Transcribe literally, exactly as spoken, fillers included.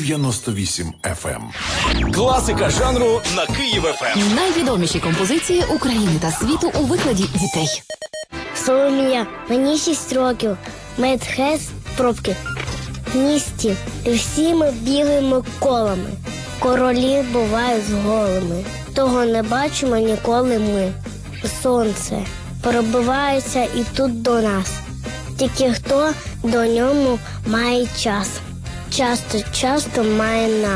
дев'яносто вісім еф ем. Класика жанру на Київ еф ем. Найвідоміші композиції України та світу у викладі дітей. Соломія, мені шість років. Медхез, пробки. В місті всі ми бігаємо колами. Королі бувають голими. Того не бачимо ніколи ми. Сонце пробивається і тут до нас. Тільки хто до ньому має час. Часто-часто має нас.